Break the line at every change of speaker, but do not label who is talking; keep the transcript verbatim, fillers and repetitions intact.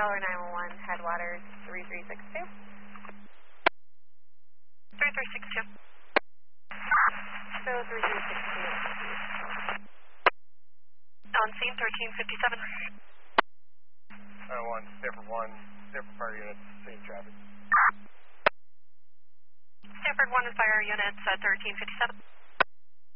Delaware nine one one, Headwaters three three six two.
three three six two.
So three three six two.
On scene, thirteen fifty-seven.
nine one, Stanford one, Stanford Fire Units, same traffic.
Stanford one and Fire Units at thirteen fifty-seven.